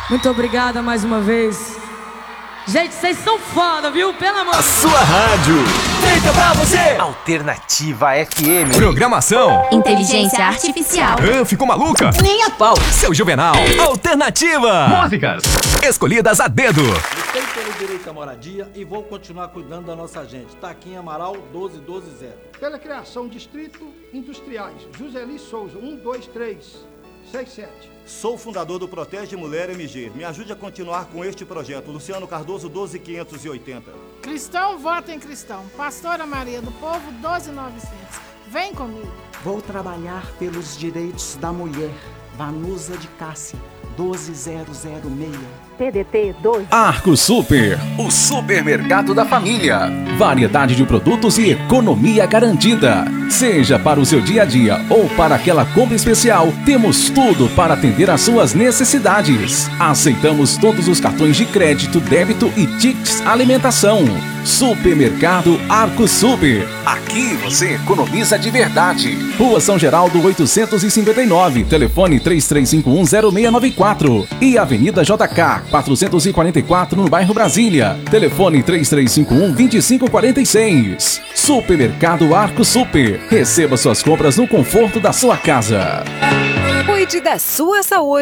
Muito obrigada mais uma vez. Gente, vocês são foda, viu? Pelo amor de Deus. A sua rádio, feita pra você. Alternativa FM. Programação. Inteligência artificial. Ficou maluca? Nem a pau. Seu Juvenal. Alternativa. Músicas escolhidas a dedo. Lutei pelo direito à moradia e vou continuar cuidando da nossa gente. Taquinha Amaral 12120. Pela criação Distrito Industriais, Juseli Souza, 12367. Sou fundador do Protege Mulher MG. Me ajude a continuar com este projeto. Luciano Cardoso, 12580. Cristão, vota em cristão. Pastora Maria do Povo, 12900. Vem comigo. Vou trabalhar pelos direitos da mulher. Vanusa de Cássia, 12006. PDT 12. Arco Super, o supermercado da família. Variedade de produtos e economia garantida. Seja para o seu dia a dia ou para aquela compra especial, temos tudo para atender às suas necessidades. Aceitamos todos os cartões de crédito, débito e tickets alimentação. Supermercado Arco Super. Aqui você economiza de verdade. Rua São Geraldo 859, telefone 33510694 e Avenida JK 444 no bairro Brasília. Telefone 3351-2546. Supermercado Arco Super. Receba suas compras no conforto da sua casa. Cuide da sua saúde.